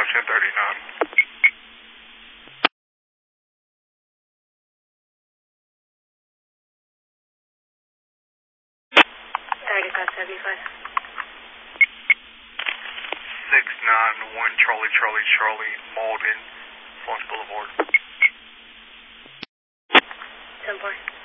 1039. Target 75. 691 Charlie, Malden, Florence Boulevard. 10-4.